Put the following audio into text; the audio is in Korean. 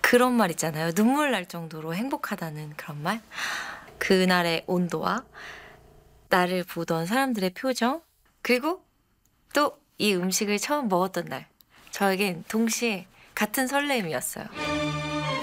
그런 말 있잖아요. 눈물 날 정도로 행복하다는 그런 말. 그날의 온도와 나를 보던 사람들의 표정, 그리고 또 이 음식을 처음 먹었던 날, 저에겐 동시에 같은 설렘이었어요.